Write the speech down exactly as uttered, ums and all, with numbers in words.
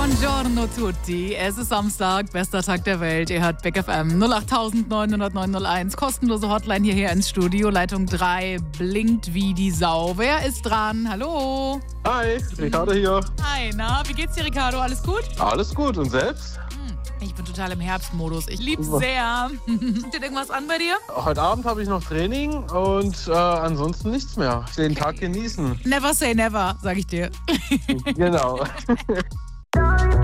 Buongiorno tutti. Es ist Samstag, bester Tag der Welt. Ihr hört Big F M null acht neun null null neun null eins. Kostenlose Hotline hierher ins Studio. Leitung drei blinkt wie die Sau. Wer ist dran? Hallo. Hi, Ricardo hier. Hi, na, wie geht's dir, Ricardo? Alles gut? Alles gut und selbst? Ich bin total im Herbstmodus. Ich lieb's sehr. Steht irgendwas an bei dir? Heute Abend habe ich noch Training und äh, ansonsten nichts mehr. Den Tag genießen. Never say never, sag ich dir. Genau.